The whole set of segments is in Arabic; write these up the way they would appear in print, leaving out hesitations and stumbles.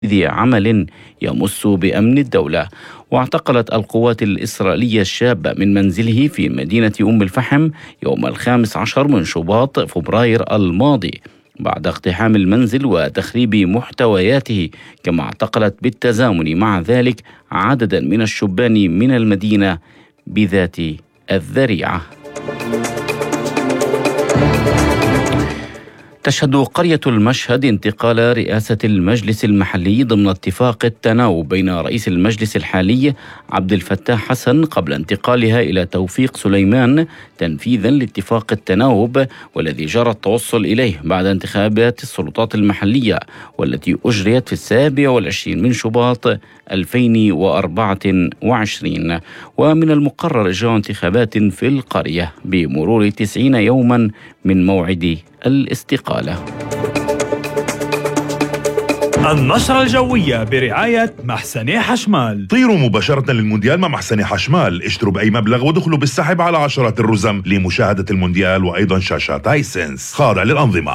ذي عمل يمس بأمن الدولة. واعتقلت القوات الإسرائيلية الشاب من منزله في مدينة أم الفحم يوم 15 من شباط فبراير الماضي بعد اقتحام المنزل وتخريب محتوياته، كما اعتقلت بالتزامن مع ذلك عددا من الشبان من المدينة بذات الذريعة. تشهد قرية المشهد انتقال رئاسة المجلس المحلي ضمن اتفاق التناوب بين رئيس المجلس الحالي عبد الفتاح حسن قبل انتقالها إلى توفيق سليمان تنفيذا لاتفاق التناوب، والذي جرى التوصل إليه بعد انتخابات السلطات المحلية والتي أجريت في 27 من شباط 2024. ومن المقرر إجراء انتخابات في القرية بمرور 90 يوما من موعد الاستقالة. النشرة الجوية برعاية محسن حشمال. طيروا مباشرة للمونديال مع محسن حشمال، اشتروا بأي مبلغ ودخلوا بالسحب على عشرات الرزم لمشاهدة المونديال وأيضا شاشات هايسنس خاضع للأنظمة.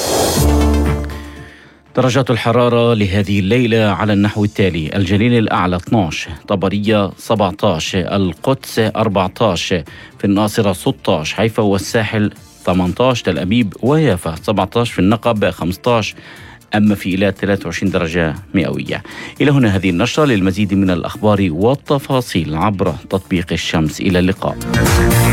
درجات الحرارة لهذه الليلة على النحو التالي: الجليل الأعلى 12، طبرية 17، القدس 14، في الناصرة 16، حيفا والساحل 18، تل أبيب ويافا 17، في النقب 15، أما في إيلات 23 درجة مئوية. إلى هنا هذه النشرة. للمزيد من الأخبار والتفاصيل عبر تطبيق الشمس. إلى اللقاء.